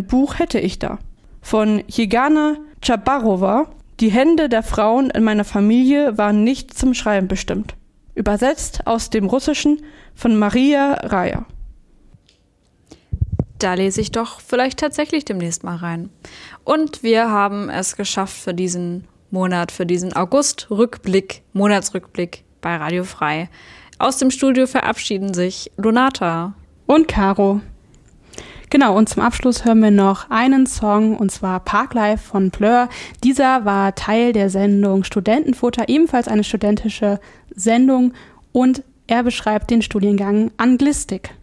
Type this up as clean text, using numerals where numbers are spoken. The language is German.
Buch hätte ich da. Von Jegana Chabarova. Die Hände der Frauen in meiner Familie waren nicht zum Schreiben bestimmt. Übersetzt aus dem Russischen von Maria Raya. Da lese ich doch vielleicht tatsächlich demnächst mal rein. Und wir haben es geschafft für diesen Monat, für diesen Monatsrückblick bei Radio Frei. Aus dem Studio verabschieden sich Donata und Caro. Genau, und zum Abschluss hören wir noch einen Song, und zwar Parklife von Blur. Dieser war Teil der Sendung Studentenfutter, ebenfalls eine studentische Sendung, und er beschreibt den Studiengang Anglistik.